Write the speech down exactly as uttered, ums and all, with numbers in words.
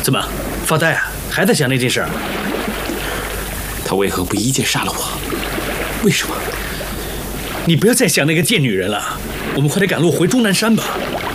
怎么发呆啊？还在想那件事？ 他为何不一剑杀了我？为什么？ 你不要再想那个贱女人了，我们快点赶路回终南山吧。